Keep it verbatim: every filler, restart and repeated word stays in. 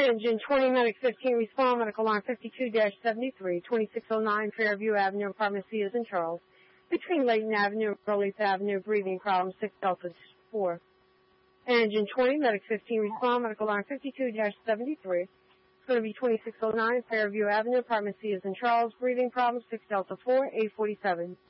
Engine twenty, Medic fifteen, respond, medical line fifty-two dash seventy-three, twenty-six oh nine Fairview Avenue, apartment C is in Charles. Between Layton Avenue and Burleith Avenue, breathing problem, six Delta four. Engine twenty, Medic fifteen, respond, medical line fifty-two dash seventy-three. It's going to be twenty-six oh nine Fairview Avenue, apartment C is in Charles, breathing problem, six Delta four, eight forty-seven.